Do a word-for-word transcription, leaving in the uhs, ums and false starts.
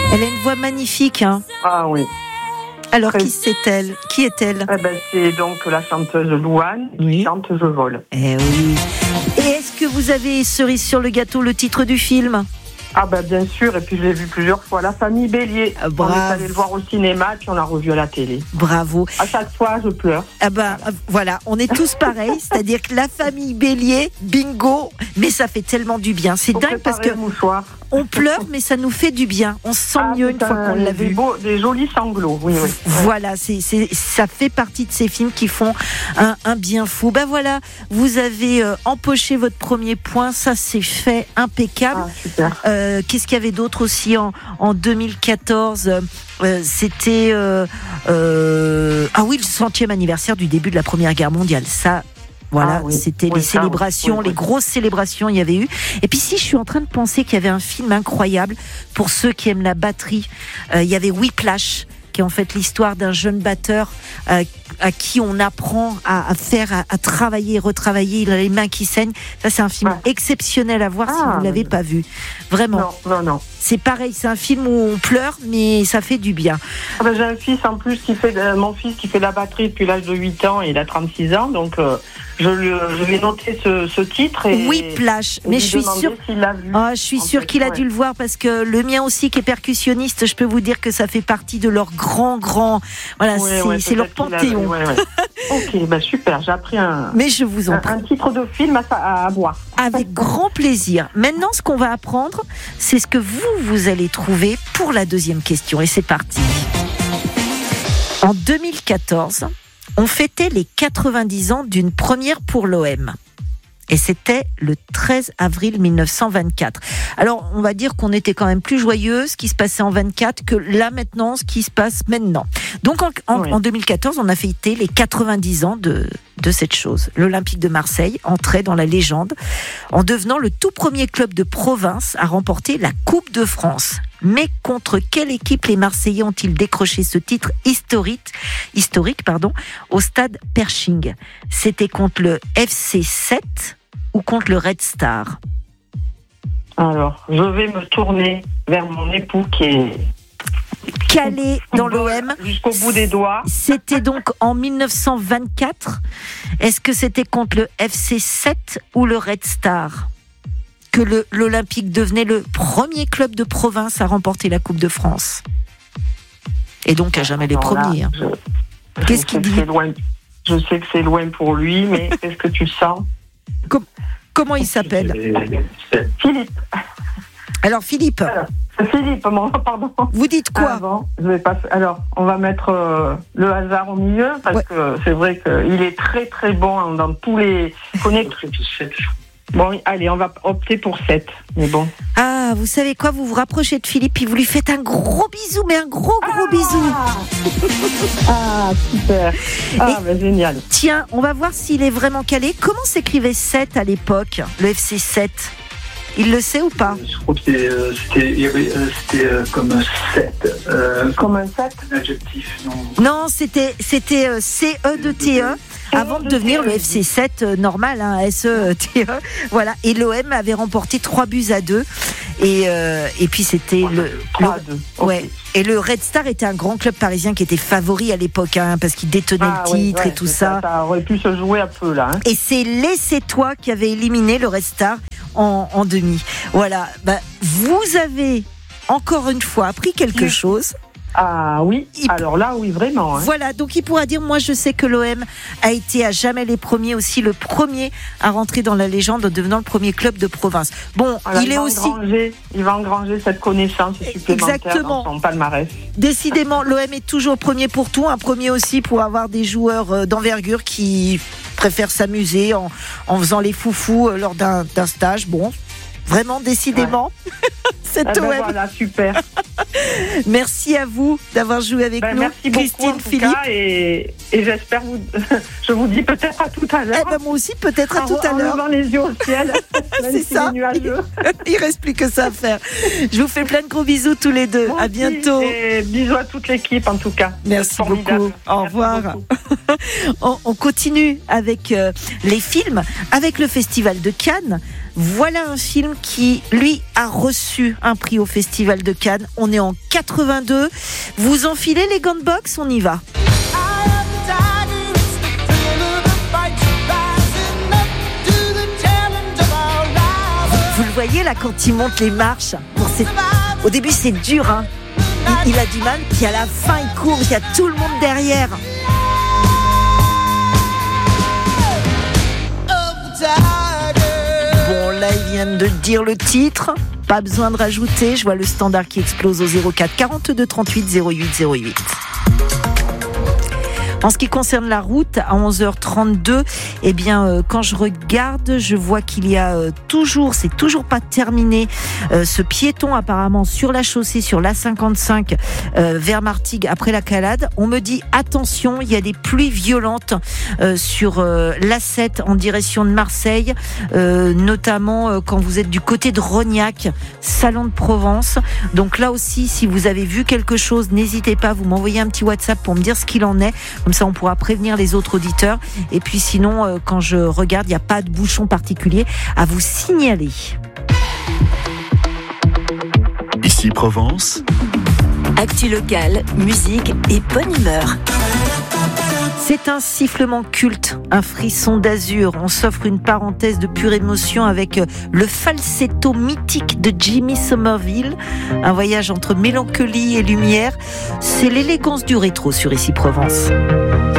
Elle a une voix magnifique, hein. Ah oui. Alors, Très... qui c'est-elle? Qui est-elle? Eh ben, c'est donc la chanteuse Louane oui. qui chante Je vole. Eh oui. Et est-ce que vous avez, cerise sur le gâteau, le titre du film? Ah ben bien sûr, et puis je l'ai vu plusieurs fois, La famille Bélier. Ah, bravo. On est allé le voir au cinéma, puis on l'a revu à la télé. Bravo. À chaque fois, je pleure. Ah ben voilà, on est tous pareils, c'est-à-dire que La famille Bélier, bingo, mais ça fait tellement du bien. C'est Faut dingue parce que on pleure, mais ça nous fait du bien. On se sent ah, mieux une fois qu'on l'a des vu. Beaux, des jolis sanglots, oui, oui. Voilà, c'est, c'est, ça fait partie de ces films qui font un, un bien fou. Ben voilà, vous avez euh, empoché votre premier point, ça c'est fait, impeccable. Ah, super. Euh, qu'est-ce qu'il y avait d'autre aussi en, en deux mille quatorze euh, C'était euh, euh, ah oui, le centième anniversaire du début de la Première Guerre mondiale. Ça. Voilà, ah, oui. c'était oui, les ça, célébrations, oui, oui, les grosses célébrations, il y avait eu. Et puis si je suis en train de penser qu'il y avait un film incroyable pour ceux qui aiment la batterie, euh, il y avait Whiplash, qui est en fait l'histoire d'un jeune batteur euh, à qui on apprend à, à faire, à, à travailler, retravailler, il a les mains qui saignent. Ça, c'est un film ouais. exceptionnel à voir ah, si vous ne l'avez oui. pas vu. Vraiment. Non, non, non. C'est pareil, c'est un film où on pleure, mais ça fait du bien. Ah ben, j'ai un fils en plus qui fait, euh, mon fils qui fait la batterie depuis l'âge de huit ans et il a trente-six ans, donc euh, je, lui, je vais noter ce, ce titre. Et, Whiplash, mais je suis sûre, oh, je suis sûre qu'il a ouais. dû le voir parce que le mien aussi qui est percussionniste, je peux vous dire que ça fait partie de leur grand, grand, voilà, ouais, c'est, ouais, c'est leur panthéon. Ouais, ouais. Ok, ben super, j'ai appris un, mais je vous en un, un titre de film à, à, à voir. Avec grand plaisir. Maintenant, ce qu'on va apprendre, c'est ce que vous, vous allez trouver pour la deuxième question. Et c'est parti. En deux mille quatorze, on fêtait les quatre-vingt-dix ans d'une première pour l'O M. Et c'était le treize avril mille neuf cent vingt-quatre. Alors, on va dire qu'on était quand même plus joyeux, ce qui se passait en vingt-quatre, que là maintenant, ce qui se passe maintenant. Donc, en, en, oui. en deux mille quatorze, on a fêté les quatre-vingt-dix ans de, de cette chose. L'Olympique de Marseille entrait dans la légende en devenant le tout premier club de province à remporter la Coupe de France. Mais contre quelle équipe les Marseillais ont-ils décroché ce titre historique, historique pardon, au stade Pershing? C'était contre le F C sept ou contre le Red Star? Alors, je vais me tourner vers mon époux qui est calé dans l'O M. Jusqu'au bout des doigts. C'était donc en mille neuf cent vingt-quatre. Est-ce que c'était contre le F C sept ou le Red Star que le, l'Olympique devenait le premier club de province à remporter la Coupe de France? Et donc à jamais les Alors premiers. Là, je, Qu'est-ce je qu'il dit? loin, Je sais que c'est loin pour lui, mais qu'est-ce que tu sens? Com- Comment il s'appelle? Philippe. Alors Philippe. Alors, Philippe, pardon. Vous dites quoi? Avant, je vais pas... Alors, on va mettre euh, le hasard au milieu, parce ouais. que c'est vrai qu'il est très très bon dans tous les... Bon, allez, on va opter pour sept, mais bon. Ah, vous savez quoi? Vous vous rapprochez de Philippe, puis vous lui faites un gros bisou, mais un gros gros ah bisou. Ah, super. Ah, Et, ben, génial. Tiens, on va voir s'il est vraiment calé. Comment s'écrivait sept à l'époque, le F C sept? Il le sait ou pas? Je crois que c'était, euh, c'était, euh, c'était euh, comme un sept. Euh, comme un sept? Un adjectif, non? Non, c'était, c'était euh, C E D T E. Avant de devenir le F C sept euh, normal, hein, S E T E, voilà. Et l'O M avait remporté trois buts à deux. Et, euh, et puis c'était le, trois à deux. le ouais. Okay. Et le Red Star était un grand club parisien qui était favori à l'époque, hein, parce qu'il détenait ah, le titre oui, ouais, et tout ça. ça. Ça aurait pu se jouer un peu là. Hein. Et c'est les C'est-Toi qui avait éliminé le Red Star en, en demi. Voilà. Bah, vous avez encore une fois appris quelque oui. chose. Ah oui, il... alors là oui vraiment. Hein. Voilà, donc il pourra dire, moi je sais que l'O M a été à jamais les premiers, aussi le premier à rentrer dans la légende en devenant le premier club de province. Bon, alors, il, il est aussi... Engranger, il va engranger cette connaissance supplémentaire Exactement. Dans son palmarès. Décidément, l'O M est toujours premier pour tout, un premier aussi pour avoir des joueurs d'envergure qui préfèrent s'amuser en, en faisant les foufous lors d'un, d'un stage. Bon, vraiment, décidément, ouais. C'est ah ben O M. Voilà, super. Merci à vous d'avoir joué avec ben, nous, merci Christine, beaucoup, Philippe. Cas, et, et j'espère vous, je vous dis peut-être à tout à l'heure. Eh ben moi aussi peut-être à en, tout à en l'heure. En levant les yeux au ciel. C'est ça. Il reste plus que ça à faire. Je vous fais plein de gros bisous tous les deux. Moi à bientôt. Et bisous à toute l'équipe en tout cas. Merci beaucoup. Au revoir. on, on continue avec euh, les films, avec le Festival de Cannes. Voilà un film qui, lui, a reçu un prix au Festival de Cannes. On est en quatre-vingt-deux. Vous enfilez les gants de boxe, on y va. Vous le voyez là quand il monte les marches. Bon, c'est... Au début c'est dur, hein. il, il a du mal, puis à la fin il court, il y a tout le monde derrière. Bon là ils viennent de dire le titre, pas besoin de rajouter, je vois le standard qui explose au zéro quatre quarante-deux trente-huit zéro huit zéro huit. En ce qui concerne la route, à onze heures trente-deux, eh bien, euh, quand je regarde, je vois qu'il y a euh, toujours, c'est toujours pas terminé, euh, ce piéton apparemment sur la chaussée, sur l'A cinquante-cinq, euh, vers Martigues, après la Calade. On me dit, attention, il y a des pluies violentes euh, sur euh, l'A sept en direction de Marseille, euh, notamment euh, quand vous êtes du côté de Rognac, Salon de Provence. Donc là aussi, si vous avez vu quelque chose, n'hésitez pas, vous m'envoyez un petit WhatsApp pour me dire ce qu'il en est. Comme ça, on pourra prévenir les autres auditeurs. Et puis sinon, euh, quand je regarde, il n'y a pas de bouchon particulier à vous signaler. Ici Provence. Actu locale, musique et bonne humeur. C'est un sifflement culte, un frisson d'azur. On s'offre une parenthèse de pure émotion avec le falsetto mythique de Jimmy Somerville. Un voyage entre mélancolie et lumière. C'est l'élégance du rétro sur Ici Provence.